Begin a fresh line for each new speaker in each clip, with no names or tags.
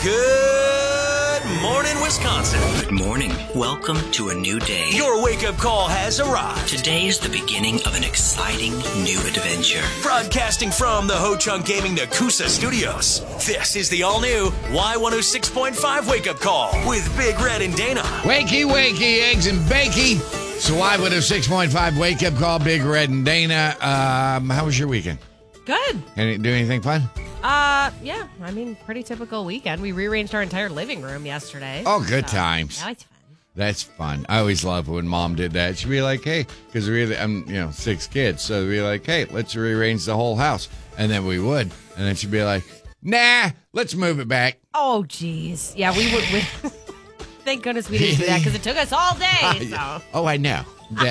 Good morning, Wisconsin.
Good morning. Welcome to a new day.
Your wake-up call has arrived.
Today is the beginning of an exciting new adventure.
Broadcasting from the Ho Chunk Gaming Nakusa Studios, this is the all-new Y106.5 wake-up call with Big Red and Dana.
Wakey, wakey, eggs and bakey. So Y106.5 wake-up call, Big Red and Dana. How was your weekend?
Good.
Do anything fun?
Yeah. I mean, pretty typical weekend. We rearranged our entire living room yesterday.
Oh, good times.
That was fun.
That's fun. I always love when Mom did that. She'd be like, hey, because I'm 6 kids, so we'd be like, hey, let's rearrange the whole house. And then we would. And then she'd be like, nah, let's move it back.
Oh, geez. Yeah, we would. Thank goodness we didn't do that because it took us all day. So.
Oh, I know.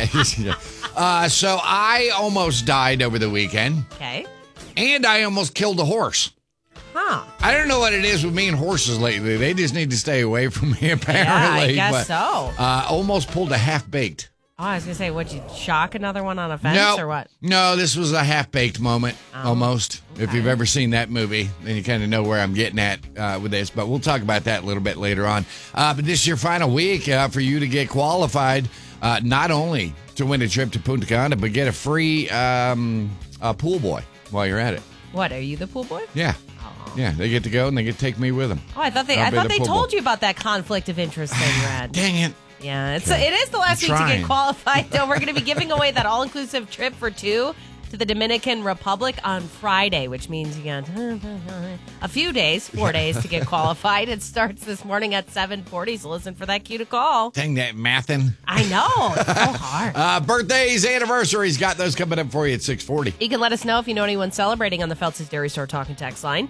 So I almost died over the weekend.
Okay.
And I almost killed a horse.
Huh.
I don't know what it is with me and horses lately. They just need to stay away from me, apparently.
Yeah, I guess so.
Almost pulled a half-baked.
Oh, I was going to say, would you shock another one on a fence or what?
No, this was a half-baked moment, almost.
Okay.
If you've ever seen that movie, then you kind of know where I'm getting at with this. But we'll talk about that a little bit later on. But this is your final week for you to get qualified, not only to win a trip to Punta Cana, but get a free pool boy while you're at it.
What, are you the pool boy?
Yeah.
Oh.
Yeah, they get to go and they get to take me with them.
Oh, I thought they told you about that conflict of interest thing, Red.
Dang it.
Yeah, it is the last week to get qualified. So we're going to be giving away that all-inclusive trip for 2 to the Dominican Republic on Friday, which means you got a few days, 4 days to get qualified. It starts this morning at 7:40, so listen for that cue to call.
Dang that mathin'.
I know. It's so hard.
Birthdays, anniversaries, got those coming up for you at 6:40.
You can let us know if you know anyone celebrating on the Feltz's Dairy Store talk and text line,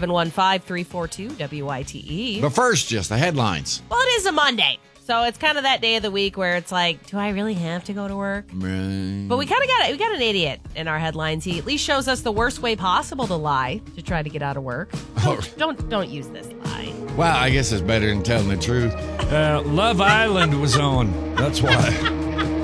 715-342-WYTE.
But first, just the headlines.
Well, it is a Monday. So it's kind of that day of the week where it's like, do I really have to go to work? But we kind of got an idiot in our headlines. He at least shows us the worst way possible to lie to try to get out of work. Don't use this lie.
Well, I guess it's better than telling the truth.
Love Island was on. That's why.